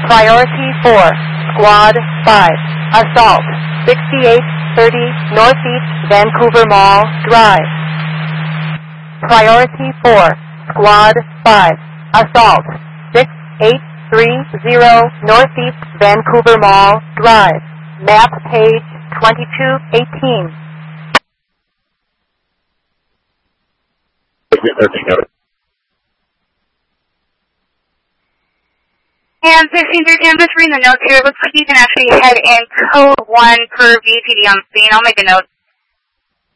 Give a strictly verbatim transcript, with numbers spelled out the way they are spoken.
Priority four, Squad five, Assault, sixty-eight thirty Northeast Vancouver Mall Drive. Priority four, Squad five, Assault, sixty-eight thirty Northeast Vancouver Mall Drive. Map page twenty-two eighteen. And fifteen thirty, I'm just reading the notes here. It looks like you can actually head in code one per V P D on scene. I'll make a note